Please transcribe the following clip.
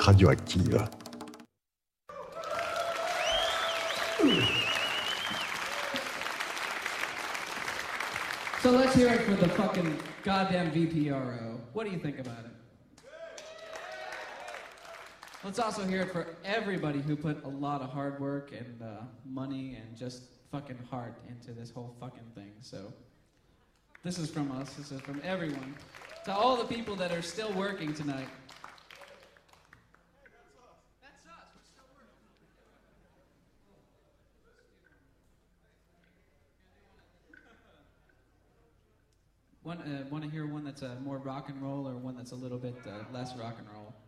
radioactive. So let's hear it for the fucking goddamn VPRO. What do you think about it? Let's also hear it for everybody who put a lot of hard work and money and just fucking heart into this whole fucking thing. So this is from us. This is from everyone. To all the people that are still working tonight. That's us. We're still working. Want to hear one that's more rock and roll or one that's a little bit less rock and roll?